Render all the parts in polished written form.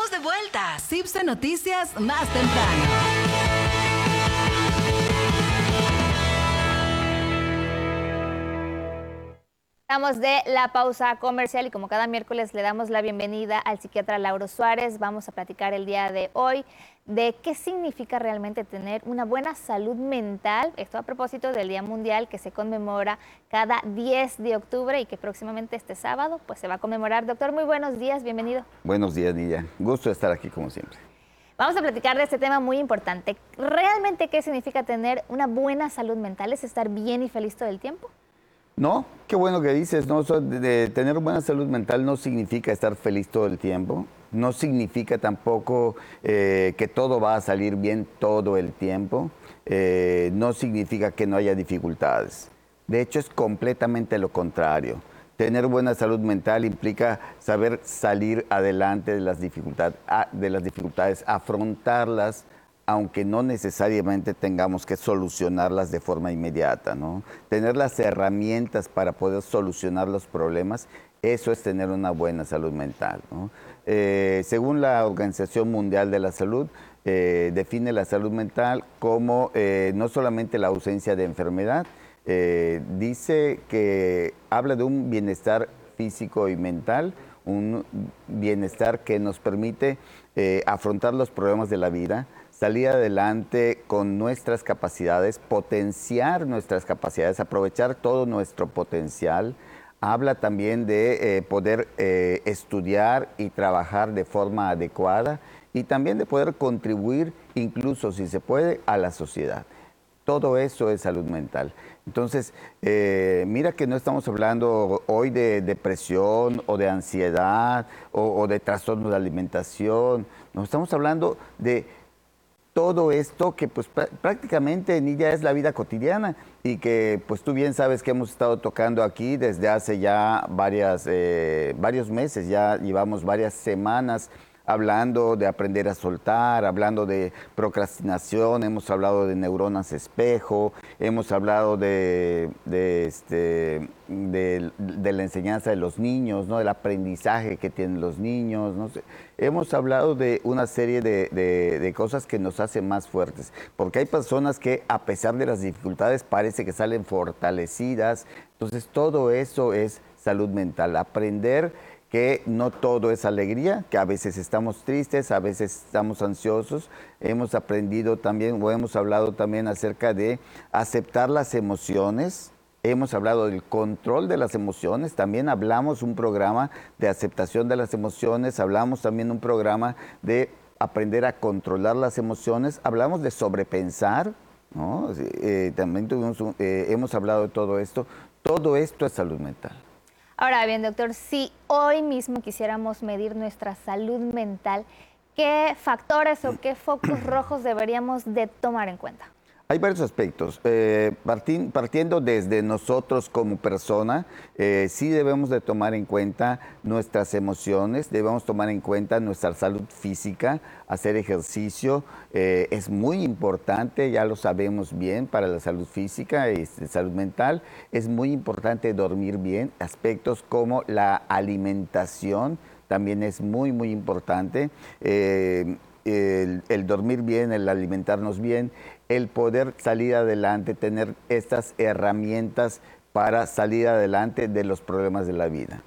Estamos de vuelta. CIPSE Noticias más temprano. Estamos de la pausa comercial y como cada miércoles le damos la bienvenida al psiquiatra Lauro Suárez. Vamos a platicar el día de hoy de qué significa realmente tener una buena salud mental. Esto a propósito del Día Mundial que se conmemora cada 10 de octubre y que próximamente este sábado pues se va a conmemorar. Doctor, muy buenos días, bienvenido. Buenos días, Nidia. Gusto de estar aquí como siempre. Vamos a platicar de este tema muy importante. ¿Realmente qué significa tener una buena salud mental? ¿Es estar bien y feliz todo el tiempo? No, qué bueno que dices, ¿no? De tener buena salud mental no significa estar feliz todo el tiempo, no significa tampoco que todo va a salir bien todo el tiempo, no significa que no haya dificultades. De hecho, es completamente lo contrario. Tener buena salud mental implica saber salir adelante de las dificultades, afrontarlas, aunque no necesariamente tengamos que solucionarlas de forma inmediata, ¿no? Tener las herramientas para poder solucionar los problemas, eso es tener una buena salud mental, ¿no? Según la Organización Mundial de la Salud, define la salud mental como no solamente la ausencia de enfermedad, dice que habla de un bienestar físico y mental, un bienestar que nos permite afrontar los problemas de la vida, salir adelante con nuestras capacidades, potenciar nuestras capacidades, aprovechar todo nuestro potencial. Habla también de poder estudiar y trabajar de forma adecuada y también de poder contribuir, incluso si se puede, a la sociedad. Todo eso es salud mental. Entonces, mira que no estamos hablando hoy de depresión o de ansiedad o de trastornos de alimentación. No, estamos hablando de todo esto que pues prácticamente ni ya es la vida cotidiana y que pues tú bien sabes que hemos estado tocando aquí desde hace ya varios meses, ya llevamos varias semanas hablando de aprender a soltar, hablando de procrastinación, hemos hablado de neuronas espejo, hemos hablado de la enseñanza de los niños, ¿no? Del aprendizaje que tienen los niños, no sé. Hemos hablado de una serie de cosas que nos hacen más fuertes, porque hay personas que a pesar de las dificultades parece que salen fortalecidas. Entonces todo eso es salud mental, aprender que no todo es alegría, que a veces estamos tristes, a veces estamos ansiosos. Hemos aprendido también, o hemos hablado también acerca de aceptar las emociones. Hemos hablado del control de las emociones, también hablamos un programa de aceptación de las emociones, hablamos también un programa de aprender a controlar las emociones, hablamos de sobrepensar, ¿no? También hemos hablado de todo esto es salud mental. Ahora bien, doctor, si hoy mismo quisiéramos medir nuestra salud mental, ¿qué factores o qué focos rojos deberíamos de tomar en cuenta? Hay varios aspectos. Partiendo desde nosotros como persona, sí debemos de tomar en cuenta nuestras emociones, debemos tomar en cuenta nuestra salud física, hacer ejercicio. Es muy importante, ya lo sabemos bien, para la salud física y salud mental. Es muy importante dormir bien. Aspectos como la alimentación también es muy, muy importante. El dormir bien, el alimentarnos bien, el poder salir adelante, tener estas herramientas para salir adelante de los problemas de la vida.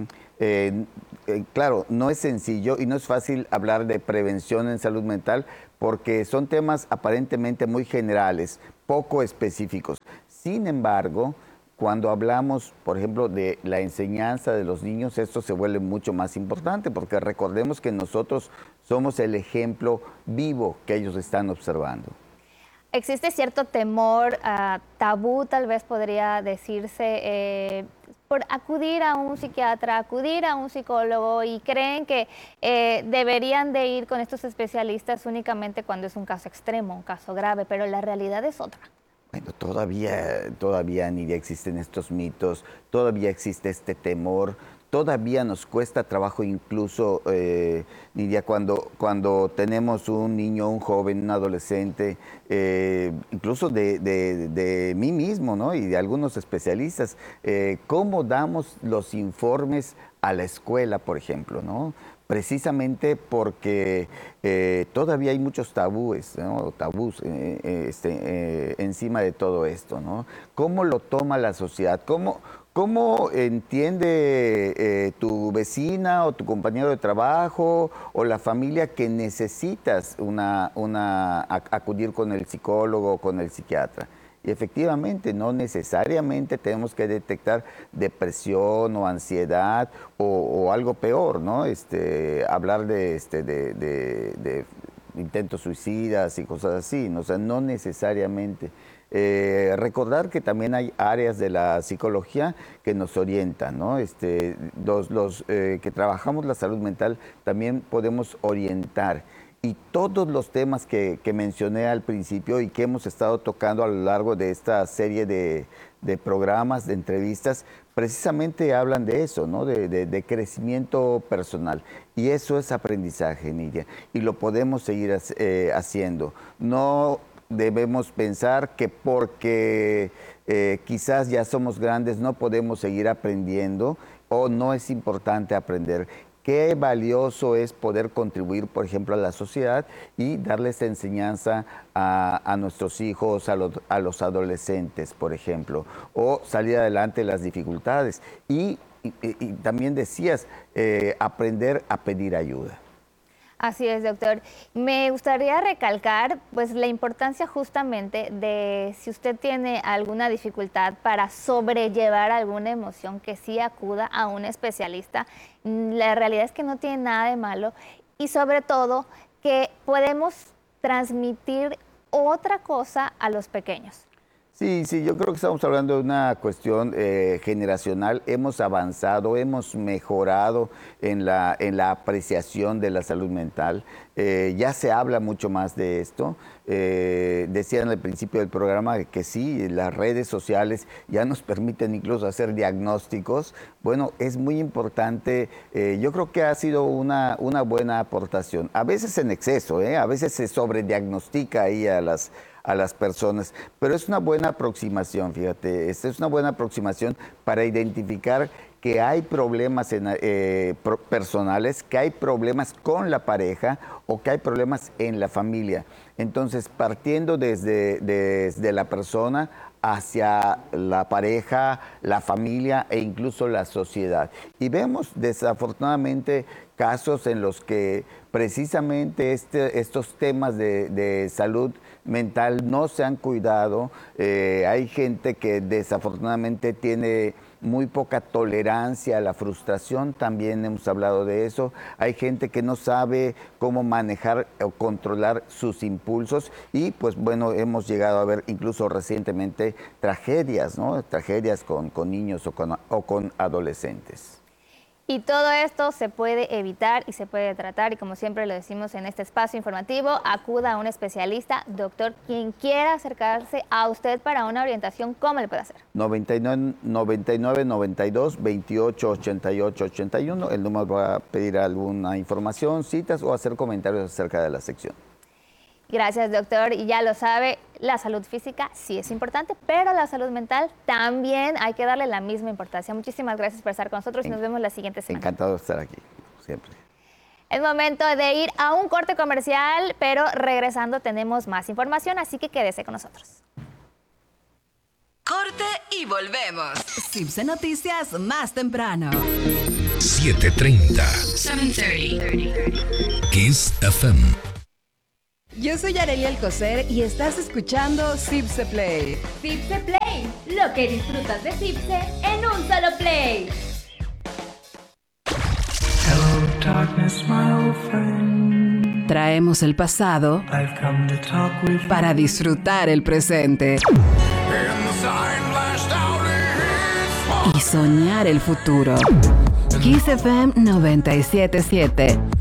Claro, no es sencillo y no es fácil hablar de prevención en salud mental porque son temas aparentemente muy generales, poco específicos. Sin embargo, cuando hablamos, por ejemplo, de la enseñanza de los niños, esto se vuelve mucho más importante porque recordemos que nosotros somos el ejemplo vivo que ellos están observando. ¿Existe cierto temor, tabú tal vez podría decirse, por acudir a un psiquiatra, acudir a un psicólogo y creen que deberían de ir con estos especialistas únicamente cuando es un caso extremo, un caso grave, pero la realidad es otra? Bueno, todavía, Nidia, existen estos mitos, todavía existe este temor, todavía nos cuesta trabajo, incluso, Nidia, cuando tenemos un niño, un joven, un adolescente, incluso de mí mismo, ¿no? Y de algunos especialistas, cómo damos los informes a la escuela, por ejemplo, ¿no? Precisamente porque todavía hay muchos tabúes, ¿no? Tabús encima de todo esto, ¿no? ¿Cómo lo toma la sociedad? ¿Cómo entiende tu vecina o tu compañero de trabajo o la familia que necesitas acudir con el psicólogo o con el psiquiatra? Y efectivamente, no necesariamente tenemos que detectar depresión o ansiedad o algo peor, ¿no? Hablar de intentos suicidas y cosas así, ¿no? O sea, no necesariamente. Recordar que también hay áreas de la psicología que nos orientan, ¿no? Los que trabajamos la salud mental también podemos orientar. Y todos los temas que mencioné al principio y que hemos estado tocando a lo largo de esta serie de programas, de entrevistas, precisamente hablan de eso, ¿no? De crecimiento personal. Y eso es aprendizaje, Nidia, y lo podemos seguir haciendo. No debemos pensar que porque quizás ya somos grandes no podemos seguir aprendiendo o no es importante aprender. Qué valioso es poder contribuir, por ejemplo, a la sociedad y darles enseñanza a nuestros hijos, a los adolescentes, por ejemplo, o salir adelante de las dificultades. Y también decías, aprender a pedir ayuda. Así es, doctor. Me gustaría recalcar pues la importancia justamente de si usted tiene alguna dificultad para sobrellevar alguna emoción, que sí acuda a un especialista. La realidad es que no tiene nada de malo y sobre todo que podemos transmitir otra cosa a los pequeños. Sí, yo creo que estamos hablando de una cuestión generacional. Hemos avanzado, hemos mejorado en la apreciación de la salud mental. Ya se habla mucho más de esto. Decían al principio del programa que sí, las redes sociales ya nos permiten incluso hacer diagnósticos. Bueno, es muy importante. Yo creo que ha sido una buena aportación. A veces en exceso, a veces se sobrediagnostica ahí a las personas, pero es una buena aproximación, fíjate, es una buena aproximación para identificar que hay problemas personales, que hay problemas con la pareja o que hay problemas en la familia. Entonces, partiendo desde la persona hacia la pareja, la familia e incluso la sociedad. Y vemos desafortunadamente casos en los que precisamente estos temas de salud mental no se han cuidado. Hay gente que desafortunadamente tiene muy poca tolerancia a la frustración, también hemos hablado de eso. Hay gente que no sabe cómo manejar o controlar sus impulsos y pues bueno, hemos llegado a ver incluso recientemente tragedias, ¿no? Tragedias con niños o con adolescentes. Y todo esto se puede evitar y se puede tratar y como siempre lo decimos en este espacio informativo, acuda a un especialista, doctor, quien quiera acercarse a usted para una orientación, ¿cómo le puede hacer? 99 92 28 88 81, el número va a pedir alguna información, citas o hacer comentarios acerca de la sección. Gracias, doctor. Y ya lo sabe, la salud física sí es importante, pero la salud mental también hay que darle la misma importancia. Muchísimas gracias por estar con nosotros y nos vemos la siguiente semana. Encantado de estar aquí, siempre. Es momento de ir a un corte comercial, pero regresando tenemos más información, así que quédese con nosotros. Corte y volvemos. CIPSE Noticias más temprano. 7:30. 7:30. Kiss FM. Yo soy Arely Alcocer y estás escuchando CIPSE Play. CIPSE Play, lo que disfrutas de CIPSE en un solo play. Hello, darkness, my old friend. Traemos el pasado I've come to talk with you. para disfrutar el presente y soñar el futuro. Kiss FM 97.7.